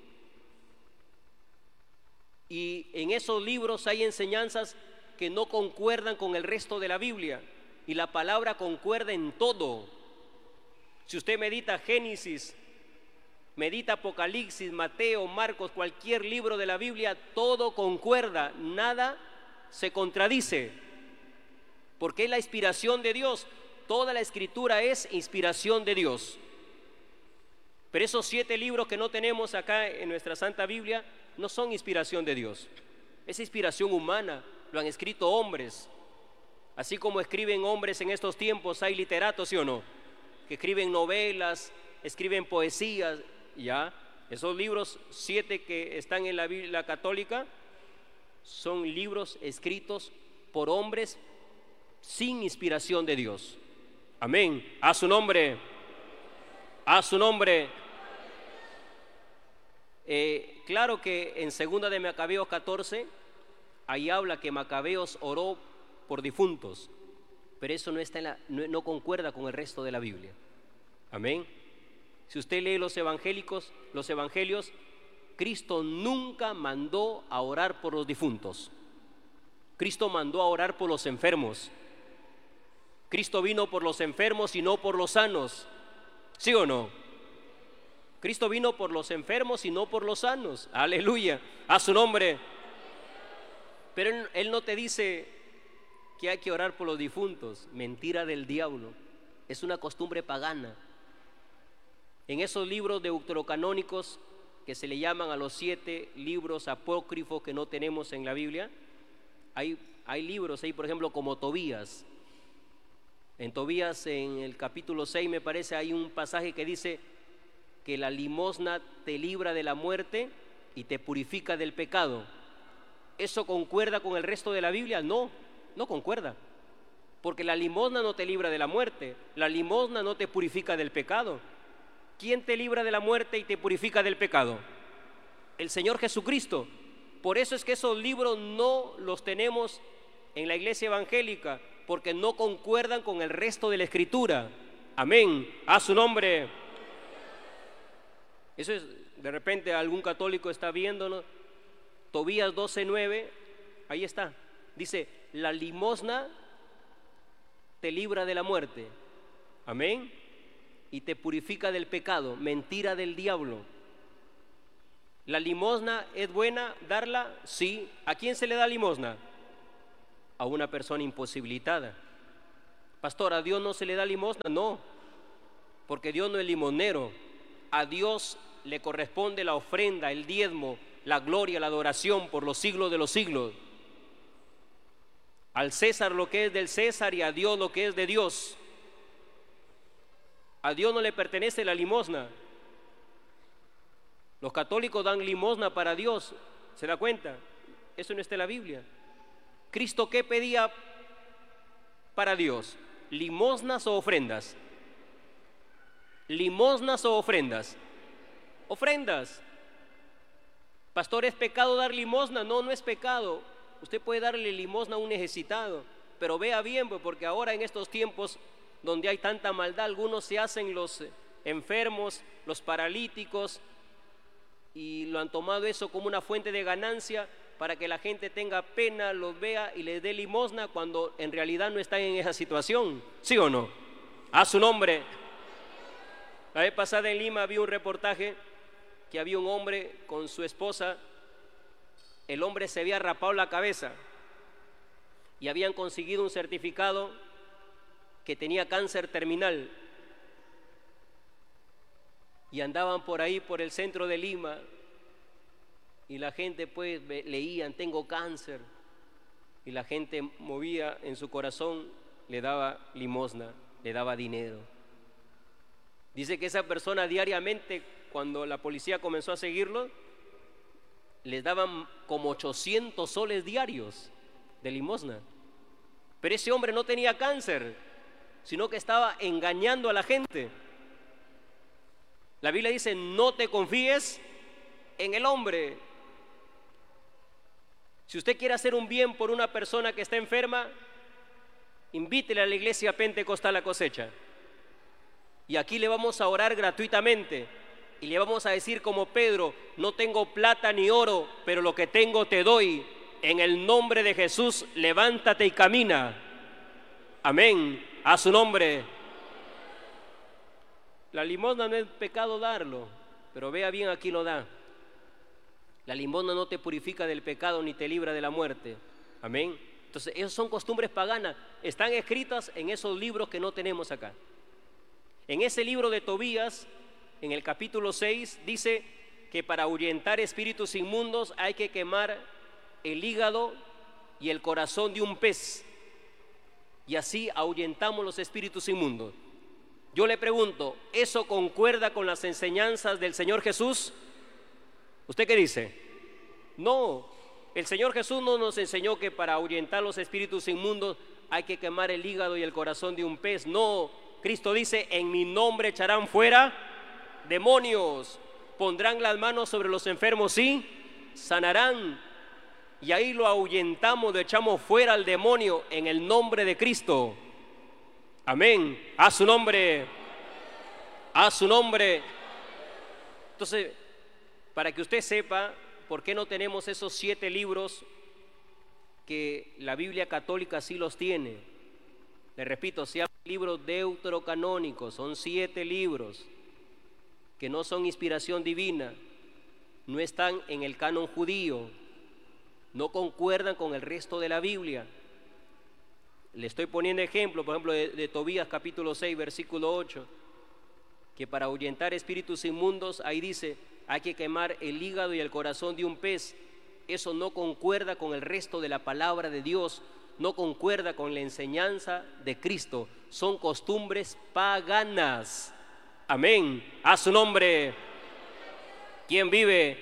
Y en esos libros hay enseñanzas que no concuerdan con el resto de la Biblia, y la palabra concuerda en todo. Si usted medita Génesis, medita Apocalipsis, Mateo, Marcos, cualquier libro de la Biblia, todo concuerda, nada se contradice, porque es la inspiración de Dios. Toda la escritura es inspiración de Dios. Pero esos 7 libros que no tenemos acá en nuestra Santa Biblia no son inspiración de Dios, es inspiración humana, lo han escrito hombres. Así como escriben hombres en estos tiempos, hay literatos, ¿sí o no?, que escriben novelas, escriben poesías, ya. Esos libros 7 que están en la Biblia católica son libros escritos por hombres sin inspiración de Dios. Amén, a su nombre, a su nombre. Claro que en 2 de Macabeos 14, ahí habla que Macabeos oró por difuntos, pero eso no concuerda con el resto de la Biblia. Amén. Si usted lee los evangelios, Cristo nunca mandó a orar por los difuntos. Cristo mandó a orar por los enfermos. Cristo vino por los enfermos y no por los sanos. ¿Sí o no? Cristo vino por los enfermos y no por los sanos. Aleluya, a su nombre. Pero Él no te dice que hay que orar por los difuntos. Mentira del diablo. Es una costumbre pagana. En esos libros deuterocanónicos que se le llaman a los 7 libros apócrifos que no tenemos en la Biblia, hay libros ahí, por ejemplo, como Tobías. En Tobías, en el capítulo 6, me parece, hay un pasaje que dice que la limosna te libra de la muerte y te purifica del pecado. ¿Eso concuerda con el resto de la Biblia? No, no concuerda. Porque la limosna no te libra de la muerte, la limosna no te purifica del pecado. ¿Quién te libra de la muerte y te purifica del pecado? El Señor Jesucristo. Por eso es que esos libros no los tenemos en la iglesia evangélica, porque no concuerdan con el resto de la Escritura. Amén, a su nombre. Eso es, de repente algún católico está viéndonos, Tobías 12:9, ahí está, dice: la limosna te libra de la muerte, amén, y te purifica del pecado. Mentira del diablo. ¿La limosna es buena darla? Sí. ¿A quién se le da limosna? A una persona imposibilitada. Pastor, ¿a Dios no se le da limosna? No, porque Dios no es limonero. A Dios le corresponde la ofrenda, el diezmo, la gloria, la adoración por los siglos de los siglos. Al César lo que es del César y a Dios lo que es de Dios. A Dios no le pertenece la limosna. Los católicos dan limosna para Dios, ¿se da cuenta? Eso no está en la Biblia. ¿Cristo qué pedía para Dios? ¿Limosnas o ofrendas? ¿Limosnas o ofrendas? Ofrendas. Pastor, ¿es pecado dar limosna? No, no es pecado. Usted puede darle limosna a un necesitado, pero vea bien, porque ahora en estos tiempos donde hay tanta maldad, algunos se hacen los enfermos, los paralíticos, y lo han tomado eso como una fuente de ganancia para que la gente tenga pena, los vea y les dé limosna cuando en realidad no están en esa situación. ¿Sí o no? A su nombre. La vez pasada en Lima vi un reportaje que había un hombre con su esposa. El hombre se había rapado la cabeza y habían conseguido un certificado que tenía cáncer terminal. Y andaban por ahí, por el centro de Lima, y la gente pues leían, tengo cáncer, y la gente movía en su corazón, le daba limosna, le daba dinero. Dice que esa persona diariamente, cuando la policía comenzó a seguirlo, les daban como 800 soles diarios de limosna. Pero ese hombre no tenía cáncer, sino que estaba engañando a la gente. La Biblia dice, no te confíes en el hombre. Si usted quiere hacer un bien por una persona que está enferma, invítele a la iglesia Pentecostal La Cosecha. Y aquí le vamos a orar gratuitamente. Y le vamos a decir como Pedro, no tengo plata ni oro, pero lo que tengo te doy. En el nombre de Jesús, levántate y camina. Amén. A su nombre. La limosna no es pecado darlo, pero vea bien, aquí lo da. La limosna no te purifica del pecado ni te libra de la muerte. Amén. Entonces, esas son costumbres paganas. Están escritas en esos libros que no tenemos acá. En ese libro de Tobías, en el capítulo 6, dice que para ahuyentar espíritus inmundos hay que quemar el hígado y el corazón de un pez. Y así ahuyentamos los espíritus inmundos. Yo le pregunto, ¿eso concuerda con las enseñanzas del Señor Jesús? ¿Usted qué dice? No, el Señor Jesús no nos enseñó que para ahuyentar los espíritus inmundos hay que quemar el hígado y el corazón de un pez. No, Cristo dice, en mi nombre echarán fuera demonios, pondrán las manos sobre los enfermos y sanarán. Y ahí lo ahuyentamos, lo echamos fuera al demonio en el nombre de Cristo. Amén. A su nombre. A su nombre. Entonces, para que usted sepa por qué no tenemos esos 7 libros que la Biblia católica sí los tiene. Le repito, se llaman libros deuterocanónicos, son 7 libros que no son inspiración divina, no están en el canon judío, no concuerdan con el resto de la Biblia. Le estoy poniendo ejemplo, por ejemplo, de Tobías capítulo 6, versículo 8, que para ahuyentar espíritus inmundos, ahí dice, hay que quemar el hígado y el corazón de un pez. Eso no concuerda con el resto de la palabra de Dios, no concuerda con la enseñanza de Cristo. Son costumbres paganas. Amén. A su nombre. ¿Quién vive?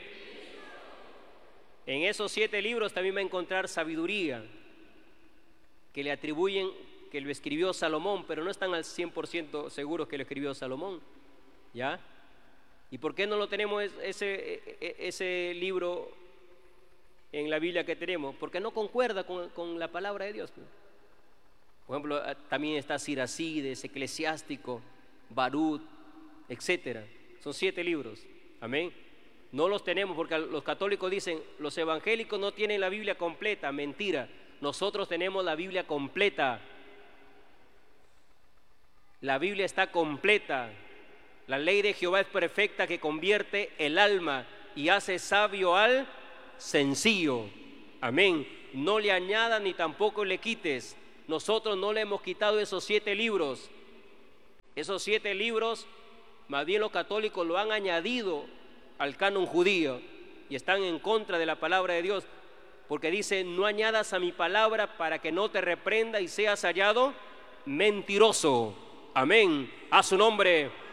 En esos 7 libros también va a encontrar sabiduría, que le atribuyen que lo escribió Salomón, pero no están al 100% seguros que lo escribió Salomón. ¿Ya? ¿Y por qué no lo tenemos ese libro en la Biblia que tenemos? Porque no concuerda con la palabra de Dios. Por ejemplo, también está Siracides, Eclesiástico, Barut, etcétera. Son 7 libros. Amén. No los tenemos porque los católicos dicen, los evangélicos no tienen la Biblia completa. Mentira. Nosotros tenemos la Biblia completa. La Biblia está completa. La ley de Jehová es perfecta, que convierte el alma. y hace sabio al sencillo. Amén. No le añadas ni tampoco le quites. Nosotros no le hemos quitado esos 7 libros. Esos 7 libros, más bien los católicos lo han añadido al canon judío y están en contra de la palabra de Dios, porque dice: no añadas a mi palabra para que no te reprenda y seas hallado mentiroso. Amén. A su nombre.